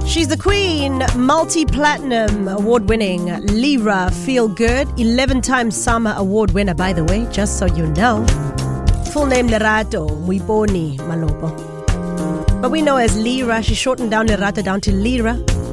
She's the queen, multi-platinum award-winning Lira Feel Good, 11-time Sama Award winner, by the way, just so you know. Full name Lerato Muiponi Malopo. But we know as Lira, she shortened down Lerato down to Lira.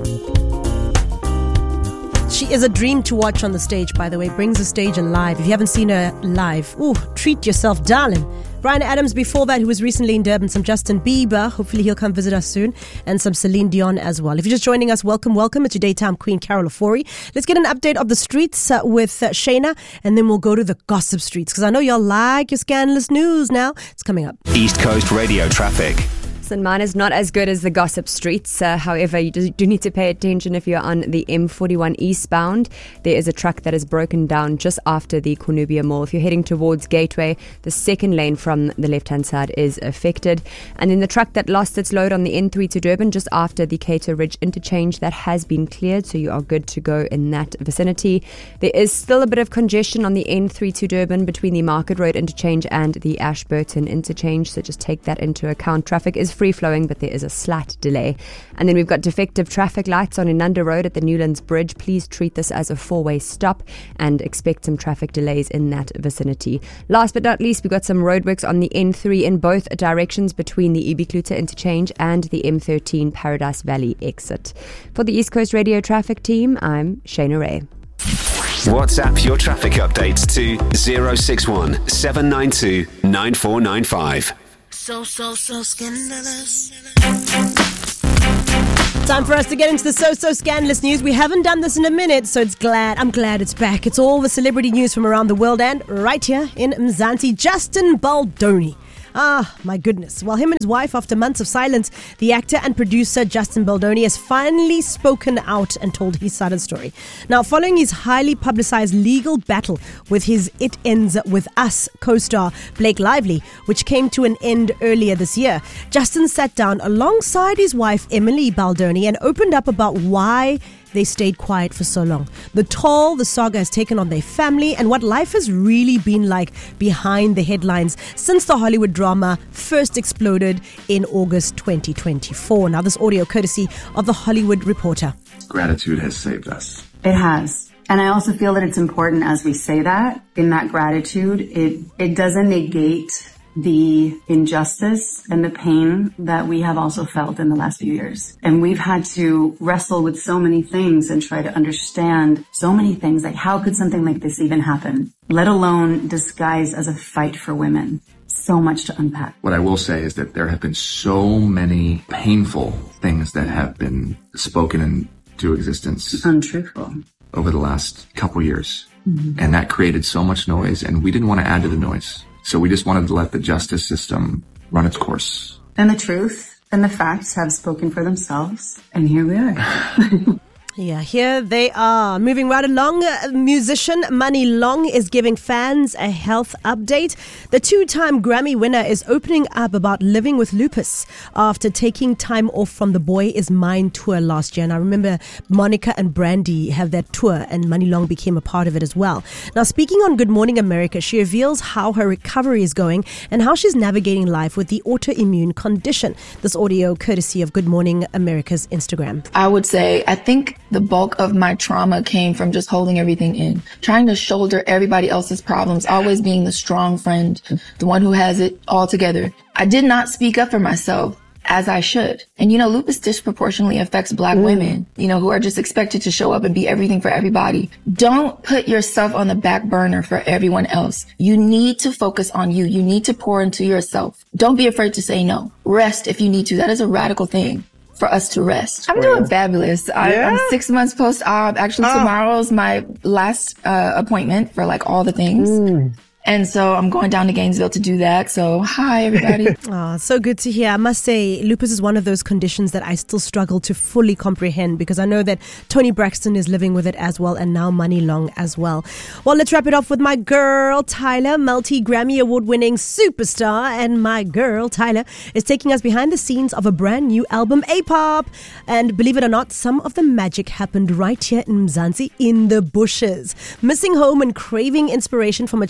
She is a dream to watch on the stage, by the way, brings the stage alive. If you haven't seen her live, treat yourself, darling. Bryan Adams before that, who was recently in Durban, some Justin Bieber, hopefully he'll come visit us soon, and some Celine Dion as well. If you're just joining us, welcome. It's your daytime queen, Carol Ofori. Let's get an update of the streets with Shayna, and then we'll go to the gossip streets, because I know y'all like your scandalous news now. It's coming up. East Coast Radio traffic. And mine is not as good as the gossip streets. However, you do need to pay attention if you're on the M41 eastbound. There is a truck that is broken down just after the Cornubia Mall. If you're heading towards Gateway, the second lane from the left-hand side is affected. And then the truck that lost its load on the N3 to Durban just after the Cato Ridge interchange, that has been cleared, so you are good to go in that vicinity. There is still a bit of congestion on the N3 to Durban between the Market Road interchange and the Ashburton interchange, so just take that into account. Traffic is free-flowing, but there is a slight delay. And then we've got defective traffic lights on Inanda Road at the Newlands Bridge. Please treat this as a four-way stop and expect some traffic delays in that vicinity. Last but not least, we've got some roadworks on the N3 in both directions between the Ibikluta interchange and the M13 Paradise Valley exit. For the East Coast Radio traffic team, I'm Shayna Ray. WhatsApp your traffic updates to 061 792 9495. So scandalous. Time for us to get into the so scandalous news. We haven't done this in a minute, so I'm glad it's back. It's all the celebrity news from around the world, and right here in Mzansi, Justin Baldoni. My goodness. Well, him and his wife, after months of silence, the actor and producer Justin Baldoni has finally spoken out and told his side of the story. Now, following his highly publicized legal battle with his It Ends With Us co-star Blake Lively, which came to an end earlier this year, Justin sat down alongside his wife Emily Baldoni and opened up about why they stayed quiet for so long, the toll the saga has taken on their family, and what life has really been like behind the headlines since the Hollywood drama first exploded in August 2024. Now, this audio courtesy of The Hollywood Reporter. Gratitude has saved us. It has. And I also feel that it's important as we say that, in that gratitude, it doesn't negate the injustice and the pain that we have also felt in the last few years. And we've had to wrestle with so many things and try to understand so many things, like how could something like this even happen, let alone disguised as a fight for women. So much to unpack. What I will say is that there have been so many painful things that have been spoken into existence. Untruthful. Over the last couple years. Mm-hmm. And that created so much noise, and we didn't want to add to the noise. So we just wanted to let the justice system run its course. And the truth and the facts have spoken for themselves. And here we are. Yeah, here they are. Moving right along, musician Money Long is giving fans a health update. The two-time Grammy winner is opening up about living with lupus after taking time off from the Boy Is Mine tour last year. And I remember Monica and Brandy have that tour, and Money Long became a part of it as well. Now, speaking on Good Morning America, she reveals how her recovery is going and how she's navigating life with the autoimmune condition. This audio courtesy of Good Morning America's Instagram. I would say, I think the bulk of my trauma came from just holding everything in, trying to shoulder everybody else's problems, always being the strong friend, the one who has it all together. I did not speak up for myself as I should. And, lupus disproportionately affects Black women, who are just expected to show up and be everything for everybody. Don't put yourself on the back burner for everyone else. You need to focus on you. You need to pour into yourself. Don't be afraid to say no. Rest if you need to. That is a radical thing. For us to rest. I'm doing fabulous. I'm 6 months post-op. Actually, tomorrow's my last appointment for all the things. And so I'm going down to Gainesville to do that. So hi, everybody. So good to hear. I must say, lupus is one of those conditions that I still struggle to fully comprehend, because I know that Toni Braxton is living with it as well, and now Money Long as well. Well, let's wrap it off with my girl, Tyla, multi-Grammy award-winning superstar. And my girl, Tyla, is taking us behind the scenes of a brand new album, A-Pop. And believe it or not, some of the magic happened right here in Mzansi, in the bushes. Missing home and craving inspiration from a childhood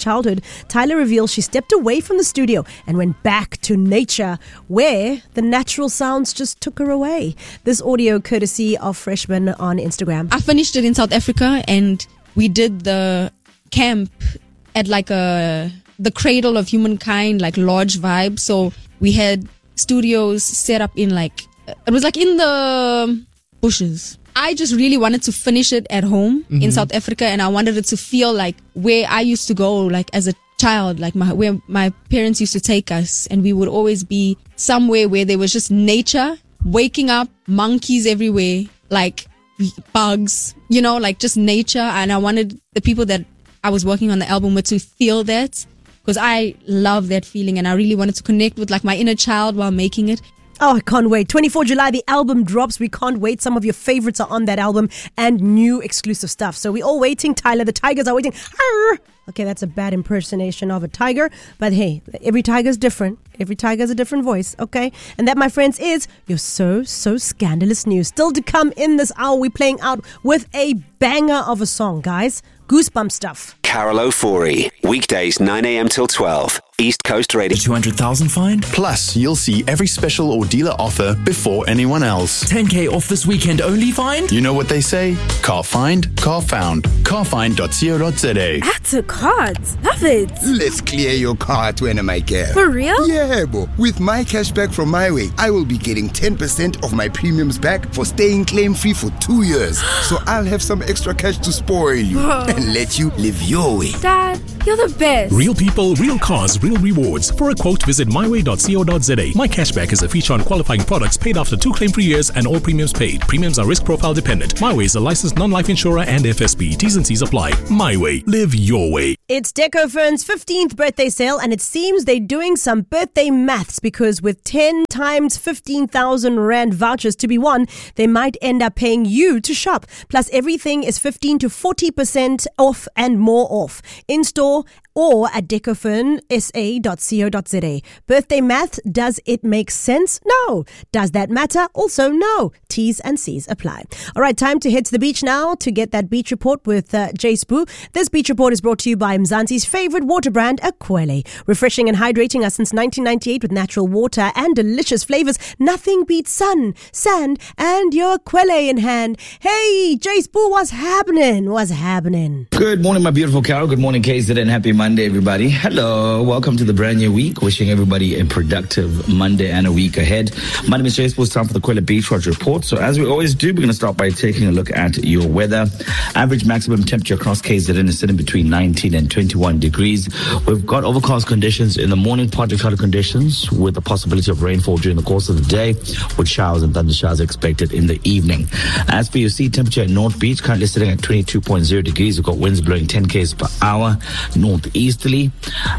Tyler reveals she stepped away from the studio and went back to nature, where the natural sounds just took her away. This audio courtesy of Freshman on Instagram. I finished it in South Africa, and we did the camp at like the Cradle of Humankind, like lodge vibe. So we had studios set up in like, it was like in the bushes. I just really wanted to finish it at home in South Africa, and I wanted it to feel like where I used to go, like as a child, like where my parents used to take us, and we would always be somewhere where there was just nature, waking up, monkeys everywhere, like bugs, you know, like just nature. And I wanted the people that I was working on the album with to feel that, because I love that feeling, and I really wanted to connect with like my inner child while making it. Oh, I can't wait. 24 July, the album drops. We can't wait. Some of your favorites are on that album and new exclusive stuff. So we're all waiting. Tyler, the tigers are waiting. Arr! Okay, that's a bad impersonation of a tiger. But hey, every tiger's different. Every tiger's a different voice, okay? And that, my friends, is your so scandalous news. Still to come in this hour, we're playing out with a banger of a song, guys. Goosebump stuff. Carol O'Forey, weekdays 9 a.m. till 12. East Coast Radio. 200,000 fine? Plus, you'll see every special or dealer offer before anyone else. 10K off this weekend only find? You know what they say? Car find, car found. Carfind.co.za. Add to cards. Love it. Let's clear your cart when I care. For real? Yeah, bo. With my cashback from MyWay, I will be getting 10% of my premiums back for staying claim-free for 2 years. So I'll have some extra cash to spoil you and let you live your way. Dad, you're the best. Real people, real cars, real rewards. For a quote, visit myway.co.za. My cashback is a feature on qualifying products paid after 2 claim-free years and all premiums paid. Premiums are risk profile dependent. MyWay is a licensed non-life insurer and FSB. T's and C's apply. MyWay. Live your way. It's Decofern's 15th birthday sale, and it seems they're doing some birthday maths, because with 10 times 15,000 Rand vouchers to be won, they might end up paying you to shop. Plus, everything is 15 to 40% off and more off. In store or at decofernsa.co.za. Birthday math, does it make sense? No. Does that matter? Also no. T's and C's apply. All right, time to head to the beach now to get that beach report with Jay Spoo. This beach report is brought to you by Mzansi's favorite water brand, Akwele. Refreshing and hydrating us since 1998 with natural water and delicious flavors. Nothing beats sun, sand, and your Akwele in hand. Hey, Jay Spoo, what's happening? What's happening? Good morning, my beautiful Carol. Good morning, KZN. Happy Monday, everybody. Hello. Welcome to the brand new week. Wishing everybody a productive Monday and a week ahead. My name is Jay Spoo. It's time for the Kwela Beach Watch Report. So as we always do, we're going to start by taking a look at your weather. Average maximum temperature across KZN is sitting between 19 and 21 degrees. We've got overcast conditions in the morning, partly cloudy conditions with the possibility of rainfall during the course of the day, with showers and thunder showers expected in the evening. As for your sea temperature at North Beach, currently sitting at 22.0 degrees. We've got winds blowing 10 k's per hour, northeasterly,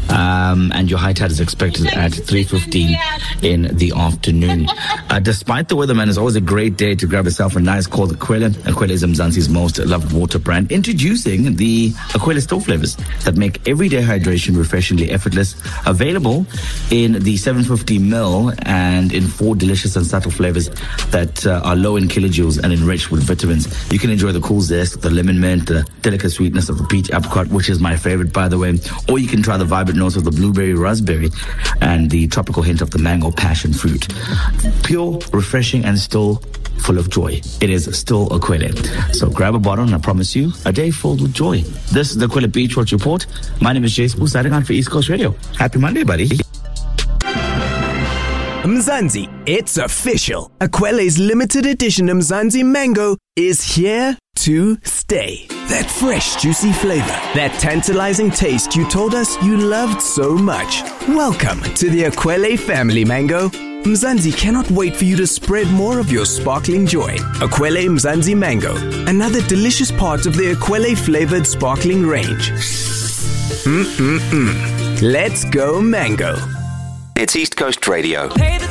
and your high tide is expected at 3:15 in the afternoon. Despite the weather, man, it's always a great day to grab yourself a nice cold Akwele. Akwele is Mzansi's most loved water brand, introducing the Akwele store flavors that make everyday hydration refreshingly effortless. Available in the 750ml and in 4 delicious and subtle flavors that are low in kilojoules and enriched with vitamins. You can enjoy the cool zest, the lemon mint, the delicate sweetness of the peach apricot, which is my favorite, by the way. Or you can try the vibrant notes of the blueberry raspberry and the tropical hint of the mango passion fruit. Pure, refreshing, and still full of joy. It is still Akwele. So grab a bottle and I promise you a day filled with joy. This is the Akwele Beach Watch Report. My name is Jay Spoo, signing on for East Coast Radio. Happy Monday, buddy. Mzansi, it's official. Akwele's limited edition Mzansi Mango is here to stay. That fresh, juicy flavor, that tantalizing taste you told us you loved so much. Welcome to the Akwele family, Mango. Mzansi cannot wait for you to spread more of your sparkling joy. Akwele Mzansi Mango, another delicious part of the Akwele flavored sparkling range. Let's go Mango. It's East Coast Radio. Pay the